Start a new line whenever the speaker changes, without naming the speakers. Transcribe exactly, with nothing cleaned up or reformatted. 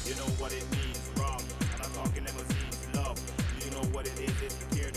You know what it means, rob. I'm not talking limousines, love. Do you know what it is? It's secure.